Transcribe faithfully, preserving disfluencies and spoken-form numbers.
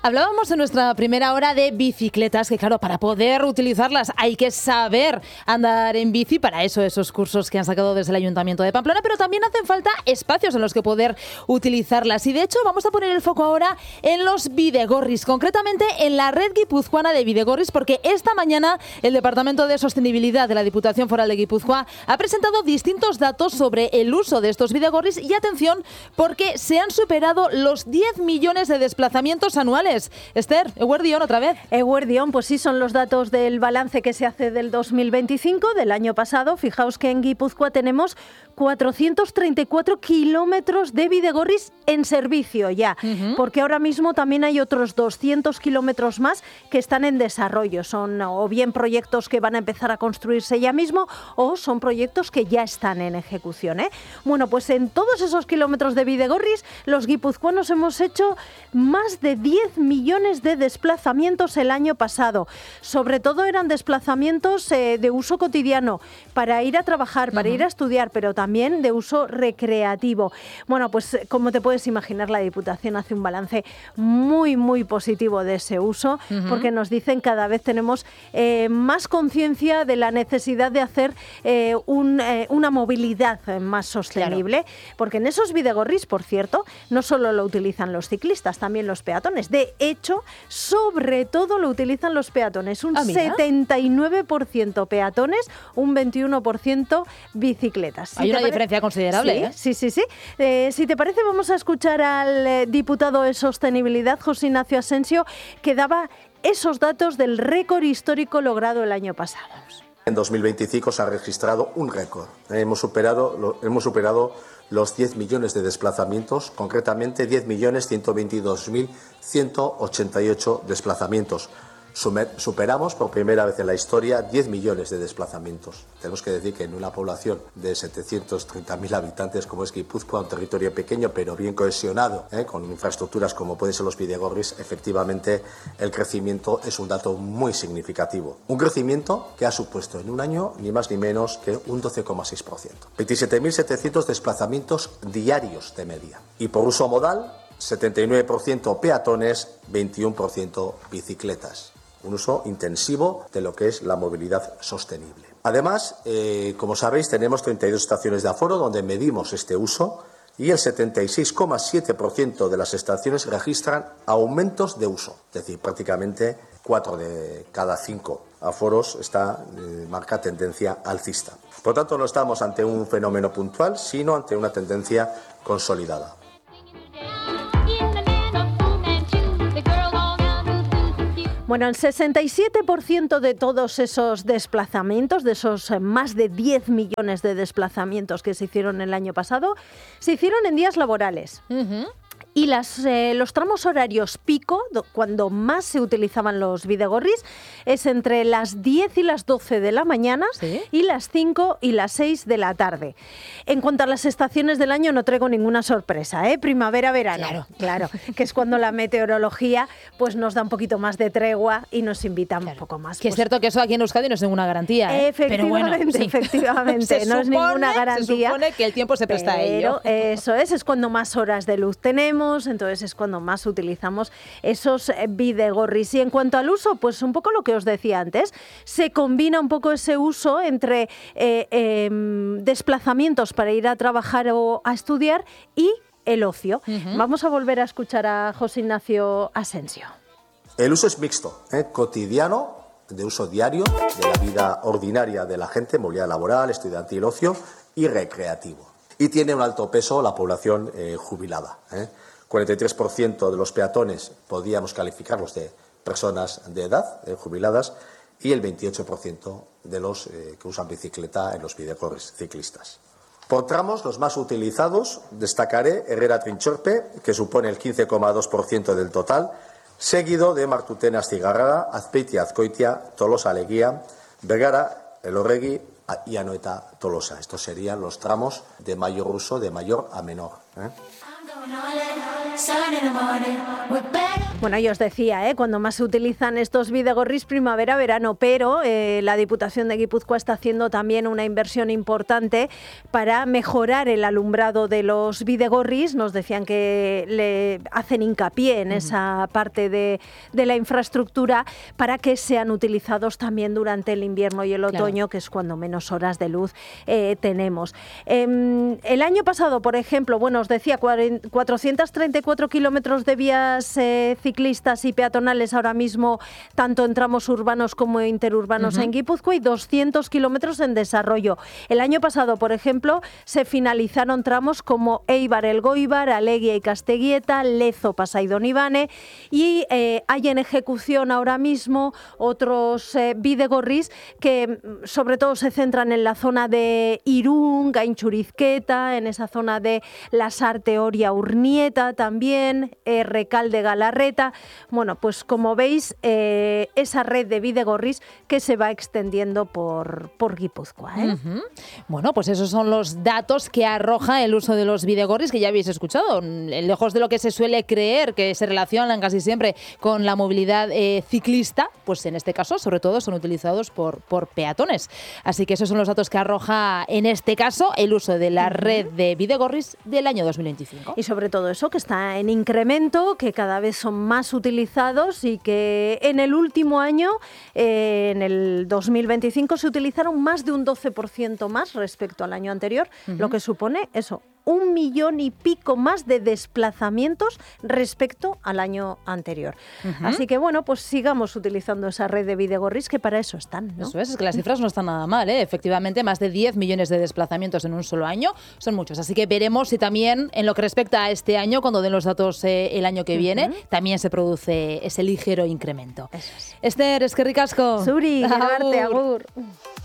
Hablábamos en nuestra primera hora de bicicletas, que claro, para poder utilizarlas hay que saber andar en bici, para eso esos cursos que han sacado desde el Ayuntamiento de Pamplona, pero también hacen falta espacios en los que poder utilizarlas. Y de hecho vamos a poner el foco ahora en los bidegorris, concretamente en la red guipuzcoana de bidegorris, porque esta mañana el Departamento de Sostenibilidad de la Diputación Foral de Guipúzcoa ha presentado distintos datos sobre el uso de estos bidegorris y atención, porque se han superado los diez millones de desplazamientos anuales. Esther, Eguerdión otra vez. Eguerdión, pues sí, son los datos del balance que se hace del dos mil veinticinco, del año pasado. Fijaos que en Guipúzcoa tenemos cuatrocientos treinta y cuatro kilómetros de bidegorris en servicio ya, uh-huh. porque ahora mismo también hay otros doscientos kilómetros más que están en desarrollo. Son o bien proyectos que van a empezar a construirse ya mismo o son proyectos que ya están en ejecución, ¿eh? Bueno, pues en todos esos kilómetros de bidegorris, los guipuzcoanos hemos hecho más de diez millones de desplazamientos el año pasado. Sobre todo eran desplazamientos eh, de uso cotidiano, para ir a trabajar, para uh-huh. ir a estudiar, pero también de uso recreativo. Bueno, pues como te puedes imaginar, la Diputación hace un balance muy, muy positivo de ese uso, uh-huh. porque nos dicen cada vez tenemos eh, más conciencia de la necesidad de hacer eh, un, eh, una movilidad más sostenible, claro. porque en esos bidegorris, por cierto, no solo lo utilizan los ciclistas, también los peatones. De hecho, sobre todo lo utilizan los peatones, un ah, setenta y nueve por ciento peatones, un veintiuno por ciento bicicletas. Si Hay una pare... diferencia considerable. Sí, ¿eh? sí, sí. sí. Eh, si te parece, vamos a escuchar al eh, diputado de Sostenibilidad, José Ignacio Asensio, que daba esos datos del récord histórico logrado el año pasado. En dos mil veinticinco se ha registrado un récord. Hemos superado, lo, hemos superado los diez millones de desplazamientos, concretamente diez millones ciento veintidós mil ciento ochenta y ocho desplazamientos. Superamos por primera vez en la historia diez millones de desplazamientos. Tenemos que decir que en una población de setecientos treinta mil habitantes como es Guipúzcoa, un territorio pequeño pero bien cohesionado, ¿eh? con infraestructuras como pueden ser los bidegorris, efectivamente el crecimiento es un dato muy significativo. Un crecimiento que ha supuesto en un año ni más ni menos que un doce coma seis por ciento. veintisiete mil setecientos desplazamientos diarios de media. Y por uso modal, setenta y nueve por ciento peatones, veintiuno por ciento bicicletas. Un uso intensivo de lo que es la movilidad sostenible. Además, eh, como sabéis, tenemos treinta y dos estaciones de aforo donde medimos este uso y el setenta y seis coma siete por ciento de las estaciones registran aumentos de uso. Es decir, prácticamente cuatro de cada cinco aforos está, eh, marca tendencia alcista. Por tanto, no estamos ante un fenómeno puntual, sino ante una tendencia consolidada. Bueno, el sesenta y siete por ciento de todos esos desplazamientos, de esos más de diez millones de desplazamientos que se hicieron el año pasado, se hicieron en días laborales. Uh-huh. Y las, eh, los tramos horarios pico, cuando más se utilizaban los bidegorris, es entre las diez y las doce de la mañana, ¿sí? y las cinco y las seis de la tarde. En cuanto a las estaciones del año, no traigo ninguna sorpresa, ¿eh? Primavera-verano, claro. claro, que es cuando la meteorología pues, nos da un poquito más de tregua y nos invita claro. un poco más. Que pues, es cierto que eso aquí en Euskadi no es ninguna garantía, ¿eh? Efectivamente, Pero bueno, sí. efectivamente, no supone, es ninguna garantía. Se supone que el tiempo se presta a ello. Eso es, es cuando más horas de luz tenemos, entonces es cuando más utilizamos esos bidegorris. Y en cuanto al uso, pues un poco lo que os decía antes, se combina un poco ese uso entre eh, eh, desplazamientos para ir a trabajar o a estudiar y el ocio. Uh-huh. Vamos a volver a escuchar a José Ignacio Asensio. El uso es mixto, ¿eh? cotidiano, de uso diario, de la vida ordinaria de la gente, movilidad laboral, estudiantil, ocio y recreativo. Y tiene un alto peso la población eh, jubilada, ¿eh? cuarenta y tres por ciento de los peatones podíamos calificarlos de personas de edad, eh, jubiladas, y el veintiocho por ciento de los eh, que usan bicicleta en los bidegorris ciclistas. Por tramos, los más utilizados, destacaré Herrera-Trinchorpe, que supone el quince coma dos por ciento del total, seguido de Martutena-Astigarraga, Azpeitia-Azkoitia, Tolosa-Leguía, Bergara, Elorregui y Anoeta-Tolosa. Estos serían los tramos de mayor uso, de mayor a menor, ¿eh? Bueno, yo os decía, ¿eh? cuando más se utilizan estos bidegorris primavera-verano, pero eh, la Diputación de Guipúzcoa está haciendo también una inversión importante para mejorar el alumbrado de los bidegorris. Nos decían que le hacen hincapié en uh-huh. esa parte de, de la infraestructura para que sean utilizados también durante el invierno y el otoño, claro. que es cuando menos horas de luz eh, tenemos. Eh, el año pasado, por ejemplo, bueno, os decía, cuatrocientos treinta y cuatro kilómetros de vías eh, ciclistas y peatonales ahora mismo, tanto en tramos urbanos como interurbanos uh-huh. en Guipúzcoa, y doscientos kilómetros en desarrollo. El año pasado, por ejemplo, se finalizaron tramos como Eibar-Elgoibar, Aleguia y Casteguieta, Lezo-Pasaidon-Ibane, y eh, hay en ejecución ahora mismo otros eh, bidegorris que sobre todo se centran en la zona de Irún, Gainchurizqueta, en esa zona de Lasarte, Oria, Urnieta también, eh, Recalde, Galarreta. Bueno, pues como veis, eh, esa red de bidegorris que se va extendiendo por, por Guipúzcoa. ¿eh? Uh-huh. Bueno, pues esos son los datos que arroja el uso de los bidegorris, que ya habéis escuchado. Lejos de lo que se suele creer, que se relacionan casi siempre con la movilidad eh, ciclista, pues en este caso, sobre todo, son utilizados por, por peatones. Así que esos son los datos que arroja, en este caso, el uso de la uh-huh. red de bidegorris del año dos mil veinticinco. Y sobre todo eso, que está en incremento, que cada vez son más utilizados y que en el último año, eh, en el dos mil veinticinco, se utilizaron más de un doce por ciento más respecto al año anterior, uh-huh. lo que supone eso, un millón y pico más de desplazamientos respecto al año anterior. Uh-huh. Así que bueno, pues sigamos utilizando esa red de bidegorris, que para eso están, ¿no? Eso es, es que las cifras no están nada mal, ¿eh? Efectivamente, más de diez millones de desplazamientos en un solo año son muchos. Así que veremos si también, en lo que respecta a este año, cuando den los datos eh, el año que uh-huh. viene, también se produce ese ligero incremento. Eso es. Esther, eskerrik asko. Zuri, agur. agur.